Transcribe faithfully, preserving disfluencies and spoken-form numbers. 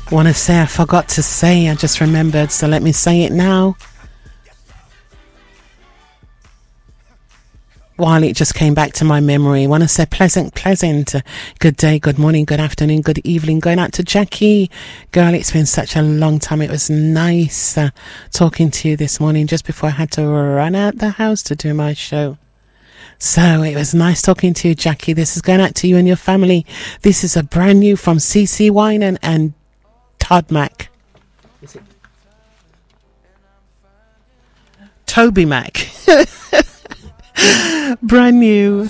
Want to say I forgot to say, I just remembered, so let me say it now. While it just came back to my memory, I want to say pleasant, pleasant, uh, good day, good morning, good afternoon, good evening, going out to Jackie. Girl, it's been such a long time. It was nice uh, talking to you this morning just before I had to run out the house to do my show. So it was nice talking to you, Jackie. This is going out to you and your family. This is a brand new from C C Winan and Todd Mac. Is it Toby Mac? Brand new.